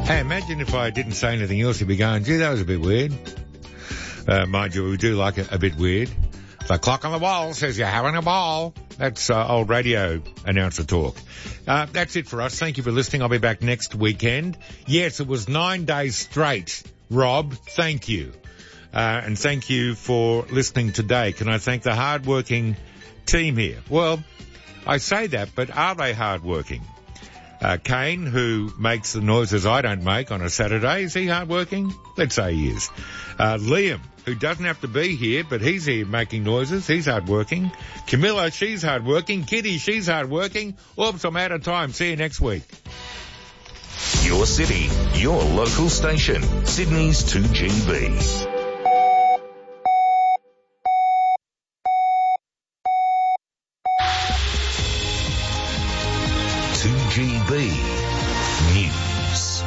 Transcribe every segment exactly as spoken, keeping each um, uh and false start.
Hey, imagine if I didn't say anything else, you'd be going, gee, that was a bit weird. Uh, mind you, we do like it a bit weird. The clock on the wall says you're having a ball. That's uh, old radio announcer talk. Uh, that's it for us. Thank you for listening. I'll be back next weekend. Yes, it was nine days straight. Rob, thank you. Uh, and thank you for listening today. Can I thank the hard-working team here? Well, I say that, but are they hard-working? Uh, Kane, who makes the noises I don't make on a Saturday, is he hard-working? Let's say he is. Uh, Liam, who doesn't have to be here, but he's here making noises. He's hard-working. Camilla, she's hard-working. Kitty, she's hard-working. Oops, I'm out of time. See you next week. Your city, your local station, Sydney's two G B. two G B News.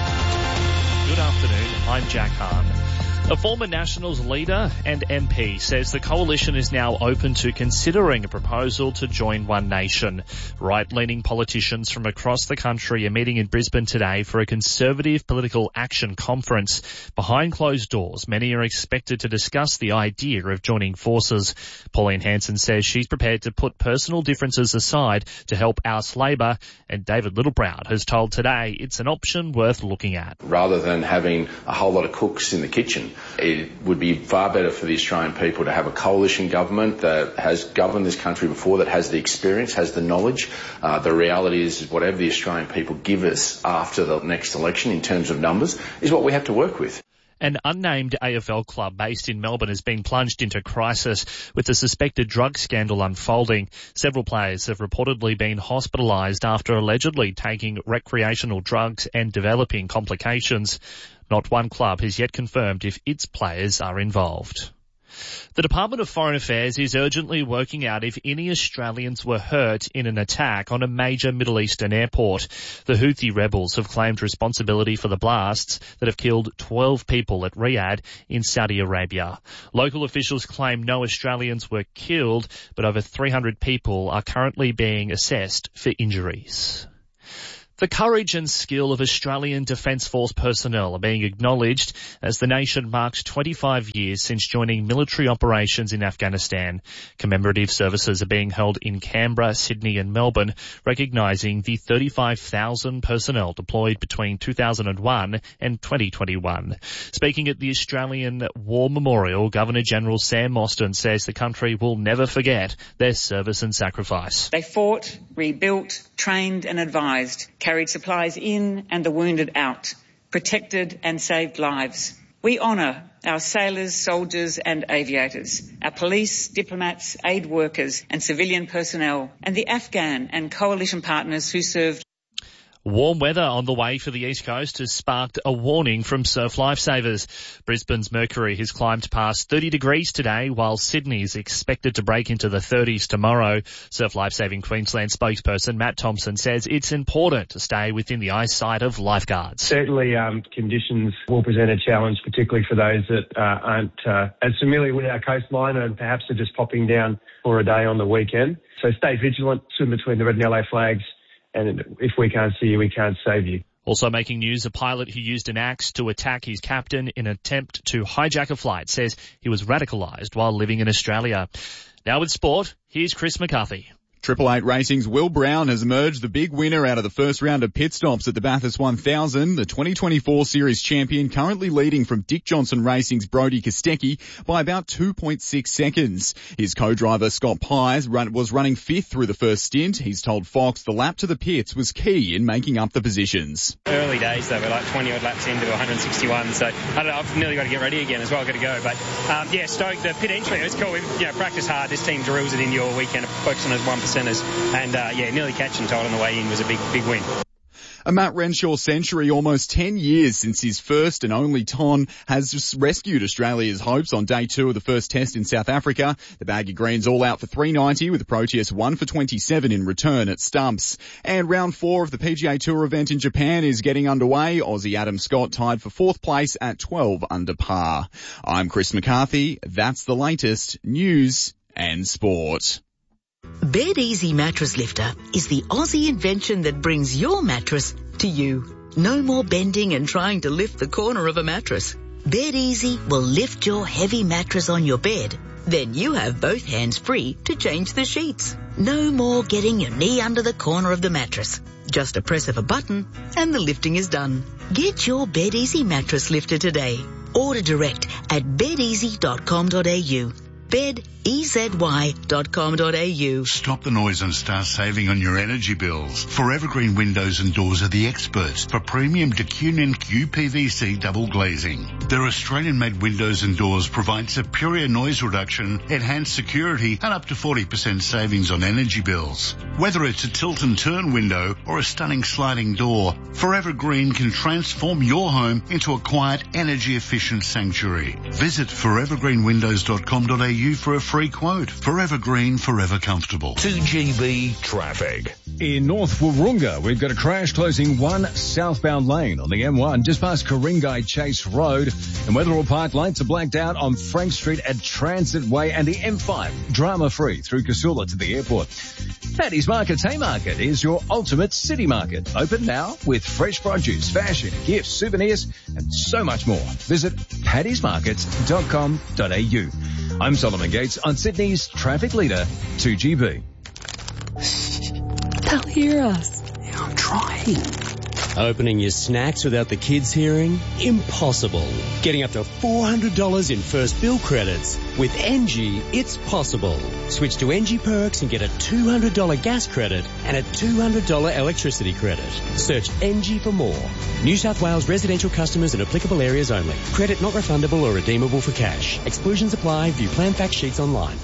Good afternoon, I'm Jack Hahn. A former Nationals leader and M P says the coalition is now open to considering a proposal to join One Nation. Right-leaning politicians from across the country are meeting in Brisbane today for a Conservative Political Action Conference. Behind closed doors, many are expected to discuss the idea of joining forces. Pauline Hanson says she's prepared to put personal differences aside to help oust Labor, and David Littleproud has told Today it's an option worth looking at. Rather than having a whole lot of cooks in the kitchen, it would be far better for the Australian people to have a coalition government that has governed this country before, that has the experience, has the knowledge. Uh, the reality is whatever the Australian people give us after the next election in terms of numbers is what we have to work with. An unnamed A F L club based in Melbourne has been plunged into crisis with the suspected drug scandal unfolding. Several players have reportedly been hospitalised after allegedly taking recreational drugs and developing complications. Not one club has yet confirmed if its players are involved. The Department of Foreign Affairs is urgently working out if any Australians were hurt in an attack on a major Middle Eastern airport. The Houthi rebels have claimed responsibility for the blasts that have killed twelve people at Riyadh in Saudi Arabia. Local officials claim no Australians were killed, but over three hundred people are currently being assessed for injuries. The courage and skill of Australian Defence Force personnel are being acknowledged as the nation marks twenty-five years since joining military operations in Afghanistan. Commemorative services are being held in Canberra, Sydney and Melbourne, recognising the thirty-five thousand personnel deployed between two thousand one and twenty twenty-one. Speaking at the Australian War Memorial, Governor-General Sam Mostyn says the country will never forget their service and sacrifice. They fought, rebuilt, trained and advised, carried supplies in and the wounded out, protected and saved lives. We honour our sailors, soldiers and aviators, our police, diplomats, aid workers and civilian personnel, and the Afghan and coalition partners who served. Warm weather on the way for the East Coast has sparked a warning from surf lifesavers. Brisbane's mercury has climbed past thirty degrees today, while Sydney is expected to break into the thirties tomorrow. Surf Lifesaving Queensland spokesperson Matt Thompson says it's important to stay within the eyesight of lifeguards. Certainly um, conditions will present a challenge, particularly for those that uh, aren't uh, as familiar with our coastline and perhaps are just popping down for a day on the weekend. So stay vigilant, swim between the red and yellow flags. And if we can't see you, we can't save you. Also making news, a pilot who used an axe to attack his captain in an attempt to hijack a flight says he was radicalised while living in Australia. Now with sport, here's Chris McCarthy. Triple Eight Racing's Will Brown has emerged the big winner out of the first round of pit stops at the Bathurst one thousand. The twenty twenty-four series champion currently leading from Dick Johnson Racing's Brodie Kostecki by about two point six seconds. His co-driver Scott Pies run, was running fifth through the first stint. He's told Fox the lap to the pits was key in making up the positions. Early days though, we're like twenty odd laps into one sixty-one, so I don't know, I've nearly got to get ready again as well. I've got to go, but um, yeah, stoked. The pit entry, it's cool. We've you know, practiced hard. This team drills it into your weekend, focus on those one percenters. And, uh, yeah, nearly catching Todd on the way in was a big, big win. A Matt Renshaw century almost ten years since his first and only ton has rescued Australia's hopes on day two of the first test in South Africa. The Baggy Greens all out for three ninety with the Proteus one for twenty-seven in return at stumps. And round four of the P G A Tour event in Japan is getting underway. Aussie Adam Scott tied for fourth place at twelve under par. I'm Chris McCarthy. That's the latest news and sport. Bed Easy Mattress Lifter is the Aussie invention that brings your mattress to you. No more bending and trying to lift the corner of a mattress. BedEasy will lift your heavy mattress on your bed. Then you have both hands free to change the sheets. No more getting your knee under the corner of the mattress. Just a press of a button and the lifting is done. Get your BedEasy mattress lifter today. Order direct at bed easy dot com dot a u. bed easy dot com dot a u. Stop the noise and start saving on your energy bills. Forever Green Windows and Doors are the experts for premium D Q N and U P V C double glazing. Their Australian-made windows and doors provide superior noise reduction, enhanced security, and up to forty percent savings on energy bills. Whether it's a tilt and turn window or a stunning sliding door, Forever Green can transform your home into a quiet, energy-efficient sanctuary. Visit forever green windows dot com dot a u for a free quote. Forever Green, forever comfortable. two G B traffic. In North Wahroonga, we've got a crash closing one southbound lane on the M one just past Ku-ring-gai Chase Road. And Wetherill Park lights are blacked out on Frank Street at Transit Way and the M five drama-free through Casula to the airport. Paddy's Market's Haymarket is your ultimate city market. Open now with fresh produce, fashion, gifts, souvenirs, and so much more. Visit paddys markets dot com dot a u. I'm Solomon Gates on Sydney's traffic leader, two G B. They'll hear us. I'm trying. Opening your snacks without the kids hearing? Impossible. Getting up to four hundred dollars in first bill credits. With N G, it's possible. Switch to N G Perks and get a two hundred dollars gas credit and a two hundred dollars electricity credit. Search N G for more. New South Wales residential customers in applicable areas only. Credit not refundable or redeemable for cash. Exclusions apply. View plan fact sheets online.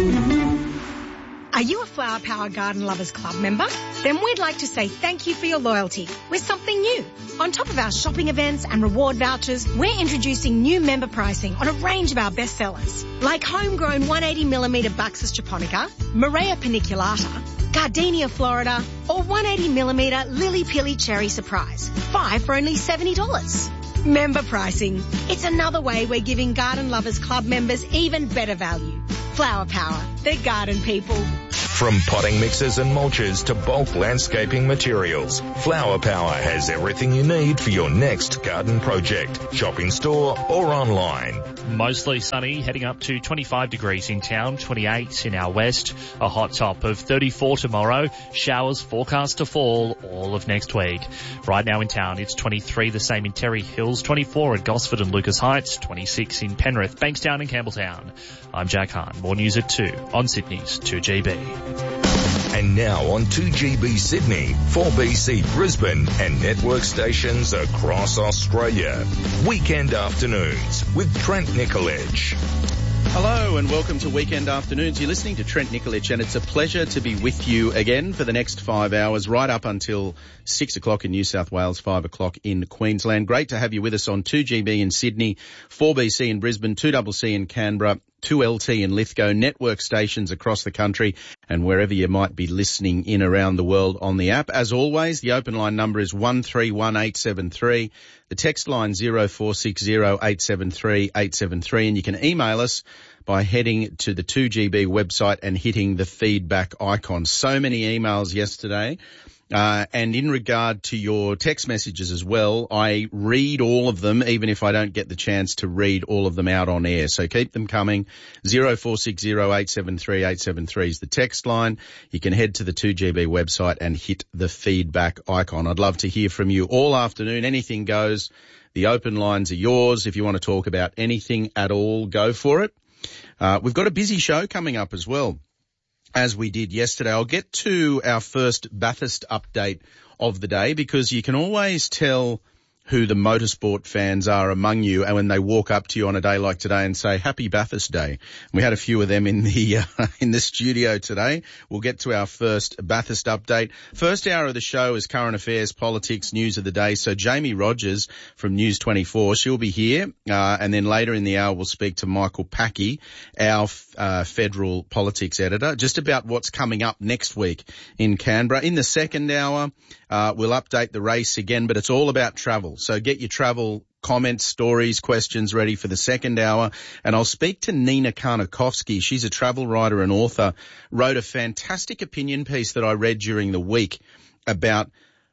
Are you a Flower Power Garden Lovers Club member? Then we'd like to say thank you for your loyalty with something new. On top of our shopping events and reward vouchers, we're introducing new member pricing on a range of our best sellers, like homegrown one hundred eighty millimetre Buxus japonica, Morea paniculata, Gardenia Florida, or one hundred eighty millimetre Lily Pilly Cherry Surprise. Five for only seventy dollars. Member pricing. It's another way we're giving Garden Lovers Club members even better value. Flower Power, they're garden people. From potting mixes and mulches to bulk landscaping materials, Flower Power has everything you need for your next garden project. Shop in store or online. Mostly sunny, heading up to twenty-five degrees in town, twenty-eight in our west, a hot top of thirty-four tomorrow, showers forecast to fall all of next week. Right now in town, it's twenty-three, the same in Terry Hills, twenty-four at Gosford and Lucas Heights, twenty-six in Penrith, Bankstown and Campbelltown. I'm Jack Hahn. More news at two on Sydney's two G B. And now on two G B Sydney, four B C Brisbane and network stations across Australia. Weekend afternoons with Trent Nicolich. Hello and welcome to Weekend Afternoons. You're listening to Trent Nicolich and it's a pleasure to be with you again for the next five hours, right up until six o'clock in New South Wales, five o'clock in Queensland. Great to have you with us on two G B in Sydney, four B C in Brisbane, two C C in Canberra, two L T in Lithgow, network stations across the country and wherever you might be listening in around the world on the app. As always, the open line number is one three one eight seven three. The text line zero four six zero eight seven three eight seven three, and you can email us by heading to the two G B website and hitting the feedback icon. So many emails yesterday. Uh, and in regard to your text messages as well, I read all of them, even if I don't get the chance to read all of them out on air. So keep them coming. zero four six zero eight seven three eight seven three is the text line. You can head to the two G B website and hit the feedback icon. I'd love to hear from you all afternoon. Anything goes. The open lines are yours. If you want to talk about anything at all, go for it. Uh, we've got a busy show coming up as well, as we did yesterday. I'll get to our first Bathurst update of the day because you can always tell who the motorsport fans are among you and when they walk up to you on a day like today and say, Happy Bathurst Day. We had a few of them in the uh, in the studio today. We'll get to our first Bathurst update. First hour of the show is current affairs, politics, news of the day. So Jamie Rogers from News twenty-four, she'll be here. Uh, and then later in the hour, we'll speak to Michael Packey, our uh, federal politics editor, just about what's coming up next week in Canberra. In the second hour, uh, we'll update the race again, but it's all about travel. So get your travel comments, stories, questions ready for the second hour. And I'll speak to Nina Karnakovsky. She's a travel writer and author, wrote a fantastic opinion piece that I read during the week about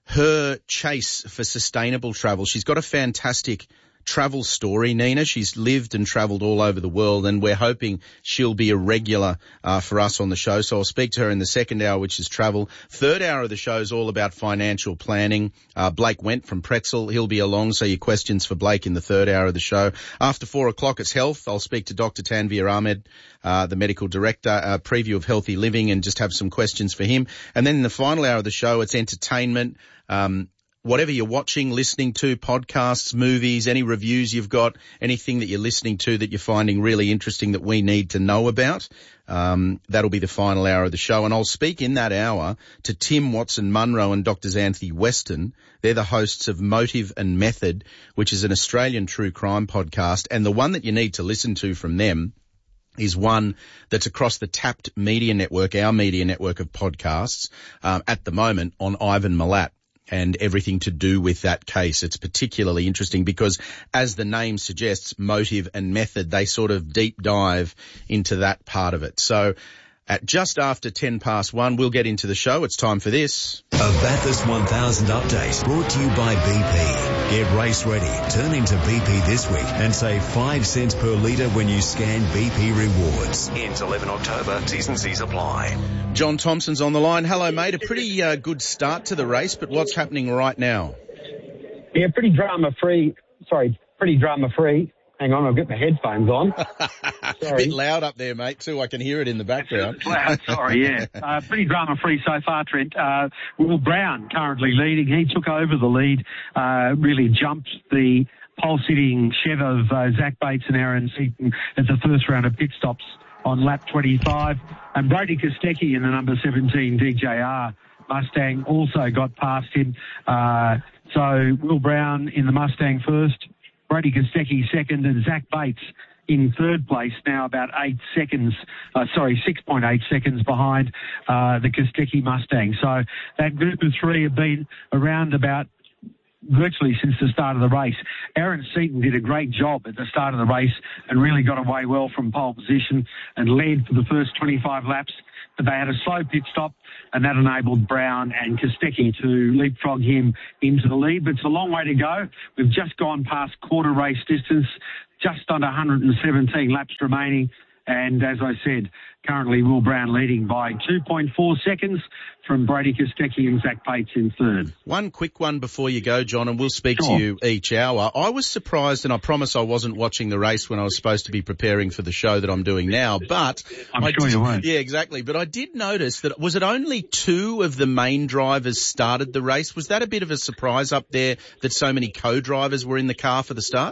her chase for sustainable travel. She's got a fantastic travel story, Nina. She's lived and travelled all over the world, and we're hoping she'll be a regular uh, for us on the show. So I'll speak to her in the second hour, which is travel. Third hour of the show is all about financial planning. Uh, Blake Went from Pretzel, he'll be along, so your questions for Blake in the third hour of the show. After four o'clock, it's health. I'll speak to Doctor Tanvir Ahmed, uh, the medical director, a preview of healthy living, and just have some questions for him. And then in the final hour of the show, it's entertainment. Um, Whatever you're watching, listening to, podcasts, movies, any reviews you've got, anything that you're listening to that you're finding really interesting that we need to know about, um, that'll be the final hour of the show. And I'll speak in that hour to Tim Watson-Munro and Doctor Xanthi Weston. They're the hosts of Motive and Method, which is an Australian true crime podcast. And the one that you need to listen to from them is one that's across the Tapped Media Network, our media network of podcasts, um, at the moment on Ivan Milat and everything to do with that case. It's particularly interesting because, as the name suggests, Motive and Method, they sort of deep dive into that part of it. So at just after ten past one, we'll get into the show. It's time for this. A Bathurst one thousand update brought to you by B P. Get race ready. Turn into B P this week and save five cents per litre when you scan B P Rewards. Ends eleven October. T's and C's apply. John Thompson's on the line. Hello, mate. A pretty uh, good start to the race, but what's happening right now? Yeah, pretty drama-free. Sorry, pretty drama-free. Hang on, I'll get my headphones on. Sorry. A bit loud up there, mate, too. I can hear it in the background. It's loud, sorry, yeah. Uh, pretty drama-free so far, Trent. Uh, Will Brown currently leading. He took over the lead, uh, really jumped the pole-sitting Chev of uh, Zach Bates and Aaron Seaton at the first round of pit stops on lap twenty-five. And Brody Kostecki in the number seventeen D J R Mustang also got past him. Uh, so Will Brown in the Mustang first, Brody Kostecki second, and Zach Bates in third place, now about eight seconds, uh, sorry, six point eight seconds behind uh, the Kostecki Mustang. So that group of three have been around about virtually since the start of the race. Aaron Seaton did a great job at the start of the race and really got away well from pole position and led for the first twenty-five laps. But they had a slow pit stop, and that enabled Brown and Kostecki to leapfrog him into the lead. But it's a long way to go. We've just gone past quarter race distance, just under one hundred seventeen laps remaining. And as I said, currently Will Brown leading by two point four seconds from Brody Kostecki and Zach Bates in third. One quick one before you go, John, and we'll speak sure. to you each hour. I was surprised, and I promise I wasn't watching the race when I was supposed to be preparing for the show that I'm doing now, but... I'm I sure did, you weren't. Yeah, exactly. But I did notice that, was it only two of the main drivers started the race? Was that a bit of a surprise up there that so many co-drivers were in the car for the start?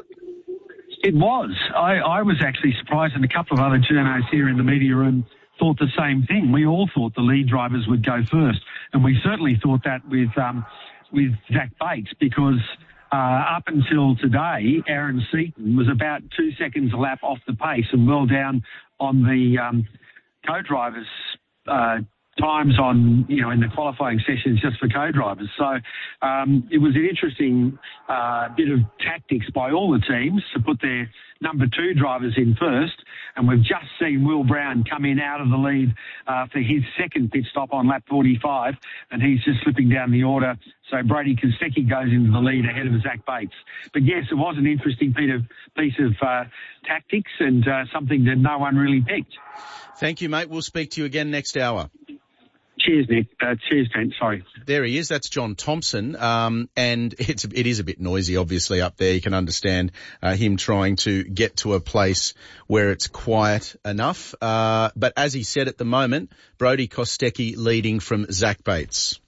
It was. I, I was actually surprised, and a couple of other journos here in the media room thought the same thing. We all thought the lead drivers would go first, and we certainly thought that with um, with Zach Bates, because uh, up until today, Aaron Seaton was about two seconds a lap off the pace and well down on the um, co-drivers' uh, times on, you know, in the qualifying sessions just for co-drivers. So um, it was an interesting uh, bit of tactics by all the teams to put their number two drivers in first. And we've just seen Will Brown come in out of the lead uh, for his second pit stop on lap forty-five, and he's just slipping down the order. So Brody Kostecki goes into the lead ahead of Zach Bates. But yes, it was an interesting piece of, piece of uh, tactics and uh, something that no one really picked. Thank you, mate. We'll speak to you again next hour. Cheers, Nick. Uh, cheers, Trent. Sorry. There he is. That's John Thompson. Um, and it's, it is a bit noisy, obviously, up there. You can understand, uh, him trying to get to a place where it's quiet enough. Uh, but as he said at the moment, Brody Kostecki leading from Zach Bates.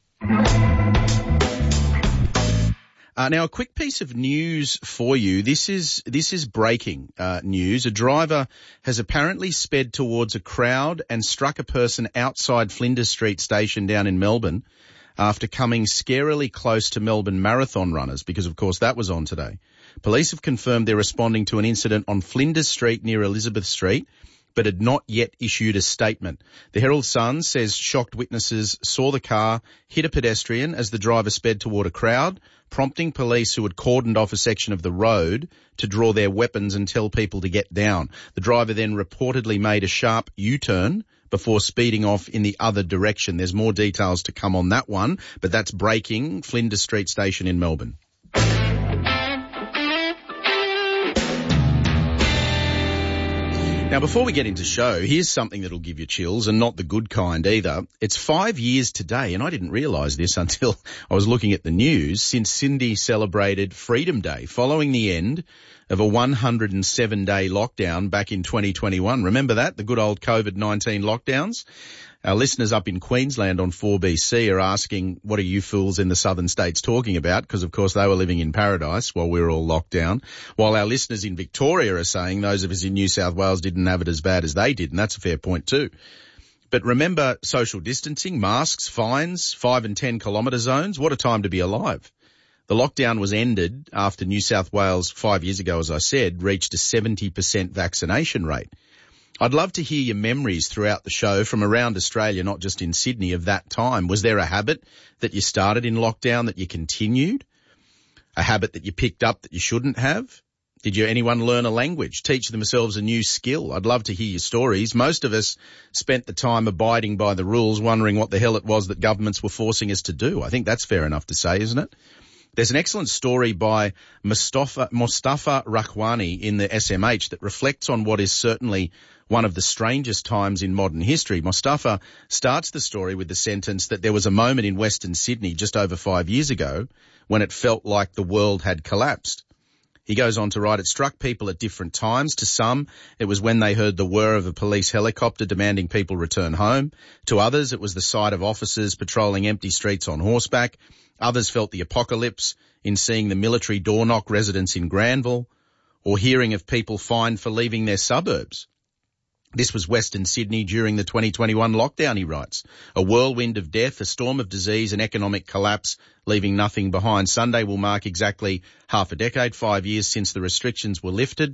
Uh, now, a quick piece of news for you. This is this is breaking uh, news. A driver has apparently sped towards a crowd and struck a person outside Flinders Street Station down in Melbourne after coming scarily close to Melbourne Marathon runners, because, of course, that was on today. Police have confirmed they're responding to an incident on Flinders Street near Elizabeth Street, but had not yet issued a statement. The Herald Sun says shocked witnesses saw the car hit a pedestrian as the driver sped toward a crowd, prompting police who had cordoned off a section of the road to draw their weapons and tell people to get down. The driver then reportedly made a sharp U-turn before speeding off in the other direction. There's more details to come on that one, but that's breaking. Flinders Street Station in Melbourne. Now, before we get into show, here's something that'll give you chills, and not the good kind either. It's five years today, and I didn't realise this until I was looking at the news, since Sydney celebrated Freedom Day, following the end of a one hundred seven day lockdown back in twenty twenty-one. Remember that? The good old COVID nineteen lockdowns? Our listeners up in Queensland on four B C are asking, what are you fools in the southern states talking about? Because, of course, they were living in paradise while we were all locked down. While our listeners in Victoria are saying those of us in New South Wales didn't have it as bad as they did, and that's a fair point too. But remember social distancing, masks, fines, five and ten kilometre zones. What a time to be alive. The lockdown was ended after New South Wales, five years ago, as I said, reached a seventy percent vaccination rate. I'd love to hear your memories throughout the show from around Australia, not just in Sydney, of that time. Was there a habit that you started in lockdown that you continued? A habit that you picked up that you shouldn't have? Did you anyone learn a language, teach themselves a new skill? I'd love to hear your stories. Most of us spent the time abiding by the rules, wondering what the hell it was that governments were forcing us to do. I think that's fair enough to say, isn't it? There's an excellent story by Mustafa, Mustafa Rakhwani in the S M H that reflects on what is certainly one of the strangest times in modern history. Mustafa starts the story with the sentence that there was a moment in Western Sydney just over five years ago when it felt like the world had collapsed. He goes on to write, it struck people at different times. To some, it was when they heard the whir of a police helicopter demanding people return home. To others, it was the sight of officers patrolling empty streets on horseback. Others felt the apocalypse in seeing the military door knock residents in Granville, or hearing of people fined for leaving their suburbs. This was Western Sydney during the twenty twenty-one lockdown, he writes. A whirlwind of death, a storm of disease, an economic collapse, leaving nothing behind. Sunday will mark exactly half a decade, five years since the restrictions were lifted,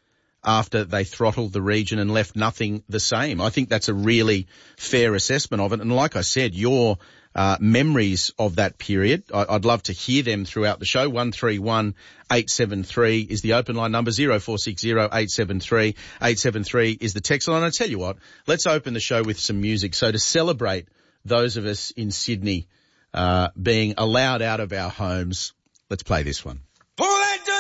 after they throttled the region and left nothing the same. I think that's a really fair assessment of it. And like I said, your uh, memories of that period, I, I'd love to hear them throughout the show. one three one eight seven three is the open line number. zero four six zero eight seven three eight seven three is the text line. And I tell you what, let's open the show with some music. So to celebrate those of us in Sydney uh, being allowed out of our homes, let's play this one.